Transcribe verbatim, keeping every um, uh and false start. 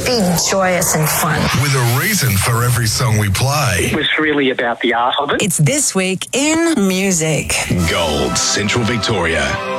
be joyous and fun. With a reason for every song we play. It was really about the art of it. It's This Week in Music. Gold, Central Victoria.